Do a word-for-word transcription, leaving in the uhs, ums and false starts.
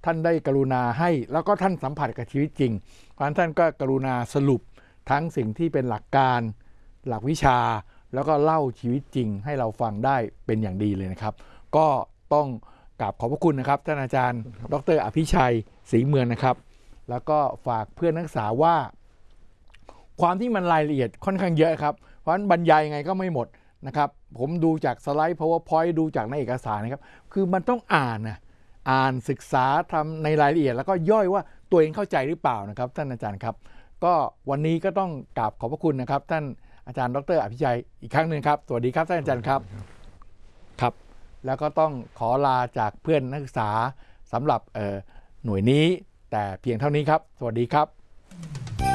ท่านได้กรุณาให้แล้วก็ท่านสัมผัสกับชีวิตจริงเพราะฉะนั้นท่านก็กรุณาสรุปทั้งสิ่งที่เป็นหลักการหลักวิชาแล้วก็เล่าชีวิตจริงให้เราฟังได้เป็นอย่างดีเลยนะครับก็ต้องกราบขอบพระคุณนะครับท่านอาจารย์ดร.อภิชัยศรีเมืองนะครับแล้วก็ฝากเพื่อนนักศึกษาว่าความที่มันรายละเอียดค่อนข้างเยอะครับเพราะฉะนั้นบรรยายยังไงก็ไม่หมดนะครับผมดูจากสไลด์ PowerPoint ดูจากในเอกสารนะครับคือมันต้องอ่านนะอ่านศึกษาทำในรายละเอียดแล้วก็ย่อยว่าตัวเองเข้าใจหรือเปล่านะครับท่านอาจารย์ครับก็วันนี้ก็ต้องกราบขอบพระคุณนะครับท่านอาจารย์ดร.อภิชัยอีกครั้งหนึ่งครับสวัสดีครับท่านอาจารย์ครับครับแล้วก็ต้องขอลาจากเพื่อนนักศึกษาสำหรับหน่วยนี้แต่เพียงเท่านี้ครับสวัสดีครับ